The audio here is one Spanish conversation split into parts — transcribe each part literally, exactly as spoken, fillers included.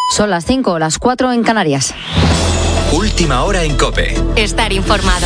Son las cinco o las cuatro en Canarias. Última hora en COPE. Estar informado.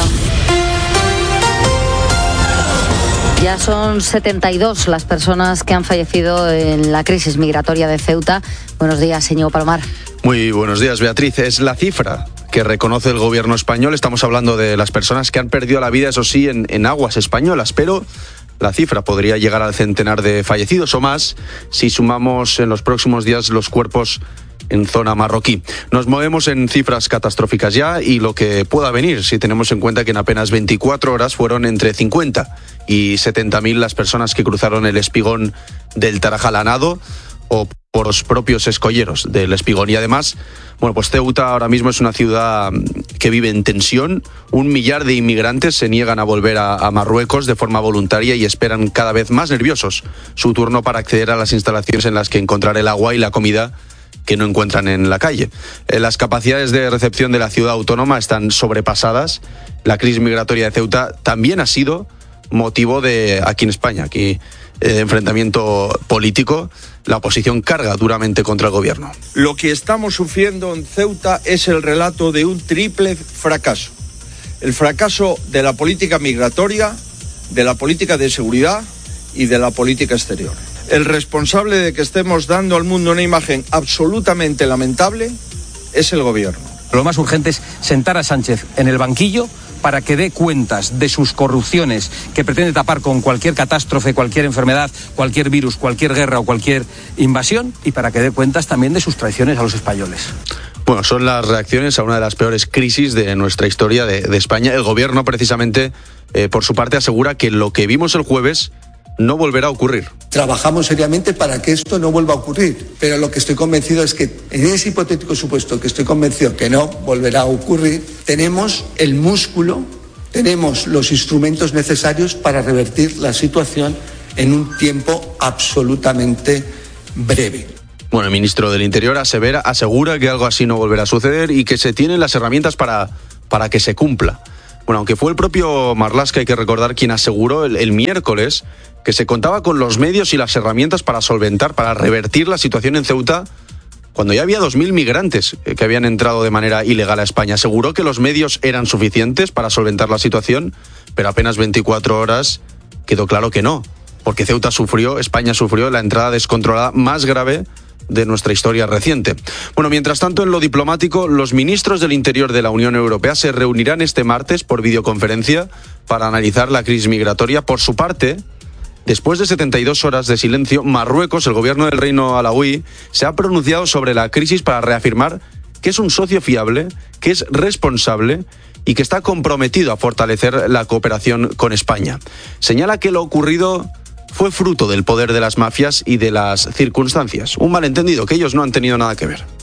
Ya son setenta y dos las personas que han fallecido en la crisis migratoria de Ceuta. Buenos días, señor Palomar. Muy buenos días, Beatriz. Es la cifra que reconoce el gobierno español. Estamos hablando de las personas que han perdido la vida, eso sí, en, en aguas españolas, pero la cifra podría llegar al centenar de fallecidos o más si sumamos en los próximos días los cuerpos en zona marroquí. Nos movemos en cifras catastróficas ya y lo que pueda venir si tenemos en cuenta que en apenas veinticuatro horas fueron entre cincuenta y setenta mil las personas que cruzaron el espigón del Tarajal a nado o por los propios escolleros del espigón. Y además, bueno, pues Ceuta ahora mismo es una ciudad que vive en tensión. Un millar de inmigrantes se niegan a volver a, a Marruecos de forma voluntaria y esperan cada vez más nerviosos su turno para acceder a las instalaciones en las que encontrar el agua y la comida que no encuentran en la calle. Las capacidades de recepción de la ciudad autónoma están sobrepasadas. La crisis migratoria de Ceuta también ha sido motivo de, aquí en España, aquí, de enfrentamiento político. La oposición carga duramente contra el gobierno. Lo que estamos sufriendo en Ceuta es el relato de un triple fracaso. El fracaso de la política migratoria, de la política de seguridad y de la política exterior. El responsable de que estemos dando al mundo una imagen absolutamente lamentable es el gobierno. Lo más urgente es sentar a Sánchez en el banquillo para que dé cuentas de sus corrupciones que pretende tapar con cualquier catástrofe, cualquier enfermedad, cualquier virus, cualquier guerra o cualquier invasión, y para que dé cuentas también de sus traiciones a los españoles. Bueno, son las reacciones a una de las peores crisis de nuestra historia de, de España. El gobierno, precisamente, eh, por su parte, asegura que lo que vimos el jueves no volverá a ocurrir. Trabajamos seriamente para que esto no vuelva a ocurrir, pero lo que estoy convencido es que en ese hipotético supuesto que estoy convencido que no volverá a ocurrir, tenemos el músculo, tenemos los instrumentos necesarios para revertir la situación en un tiempo absolutamente breve. Bueno, el ministro del Interior asevera, asegura que algo así no volverá a suceder y que se tienen las herramientas para, para que se cumpla. Bueno, aunque fue el propio Marlaska, hay que recordar, quien aseguró el, el miércoles que se contaba con los medios y las herramientas para solventar, para revertir la situación en Ceuta, cuando ya había dos mil migrantes que habían entrado de manera ilegal a España. Aseguró que los medios eran suficientes para solventar la situación, pero apenas veinticuatro horas quedó claro que no, porque Ceuta sufrió, España sufrió la entrada descontrolada más grave de nuestra historia reciente. Bueno, mientras tanto, en lo diplomático, los ministros del Interior de la Unión Europea se reunirán este martes por videoconferencia para analizar la crisis migratoria. Por su parte, después de setenta y dos horas de silencio, Marruecos, el gobierno del Reino Alauí, se ha pronunciado sobre la crisis para reafirmar que es un socio fiable, que es responsable y que está comprometido a fortalecer la cooperación con España. Señala que lo ocurrido fue fruto del poder de las mafias y de las circunstancias. Un malentendido que ellos no han tenido nada que ver.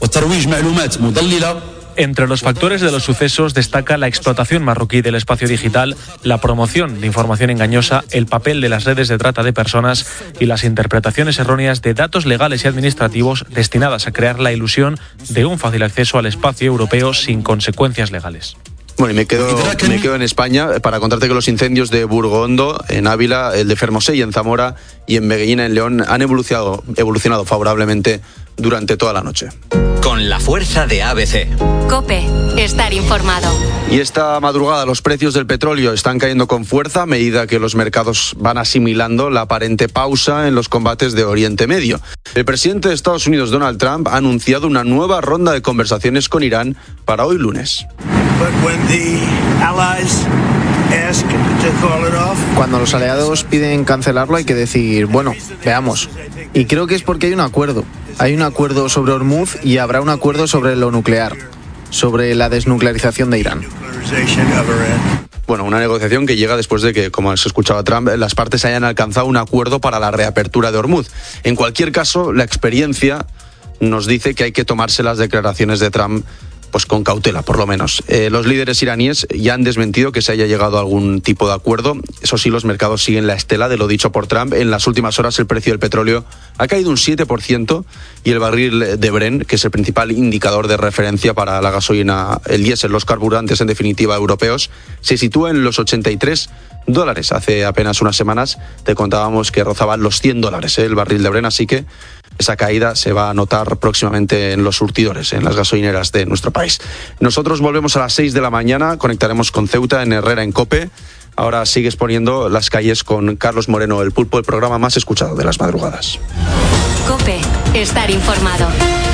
Entre los factores de los sucesos destaca la explotación marroquí del espacio digital, la promoción de información engañosa, el papel de las redes de trata de personas y las interpretaciones erróneas de datos legales y administrativos destinadas a crear la ilusión de un fácil acceso al espacio europeo sin consecuencias legales. Bueno, y me quedo, me quedo en España para contarte que los incendios de Burgondo, en Ávila, el de Fermosell, en Zamora y en Meguellina, en León, han evolucionado, evolucionado favorablemente durante toda la noche. Con la fuerza de A B C. COPE, estar informado. Y esta madrugada los precios del petróleo están cayendo con fuerza a medida que los mercados van asimilando la aparente pausa en los combates de Oriente Medio. El presidente de Estados Unidos, Donald Trump, ha anunciado una nueva ronda de conversaciones con Irán para hoy lunes. Cuando los aliados piden cancelarlo hay que decir, bueno, veamos. Y creo que es porque hay un acuerdo. Hay un acuerdo sobre Hormuz y habrá un acuerdo sobre lo nuclear, sobre la desnuclearización de Irán. Bueno, una negociación que llega después de que, como se escuchaba Trump, las partes hayan alcanzado un acuerdo para la reapertura de Hormuz. En cualquier caso, la experiencia nos dice que hay que tomarse las declaraciones de Trump pues con cautela, por lo menos. Eh, los líderes iraníes ya han desmentido que se haya llegado a algún tipo de acuerdo. Eso sí, los mercados siguen la estela de lo dicho por Trump. En las últimas horas el precio del petróleo ha caído un siete por ciento y el barril de Brent, que es el principal indicador de referencia para la gasolina, el diésel, los carburantes en definitiva europeos, se sitúa en los ochenta y tres dólares. Hace apenas unas semanas te contábamos que rozaban los cien dólares, ¿eh? el barril de Brent, así que esa caída se va a notar próximamente en los surtidores, en las gasolineras de nuestro país. Nosotros volvemos a las seis de la mañana, conectaremos con Ceuta en Herrera en COPE. Ahora sigues poniendo las calles con Carlos Moreno, el Pulpo, el programa más escuchado de las madrugadas. COPE, estar informado.